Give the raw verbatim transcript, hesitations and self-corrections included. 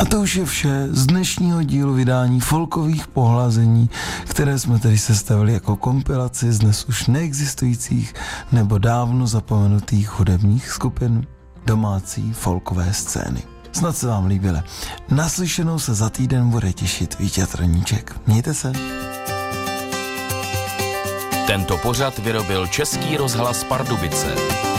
A to už je vše z dnešního dílu vydání folkových pohlazení, které jsme tedy sestavili jako kompilaci z dnes už neexistujících nebo dávno zapomenutých hudebních skupin domácí folkové scény. Snad se vám líbily. Naslyšenou se za týden bude těšit Vítě Trníček. Mějte se. Tento pořad vyrobil Český rozhlas Pardubice.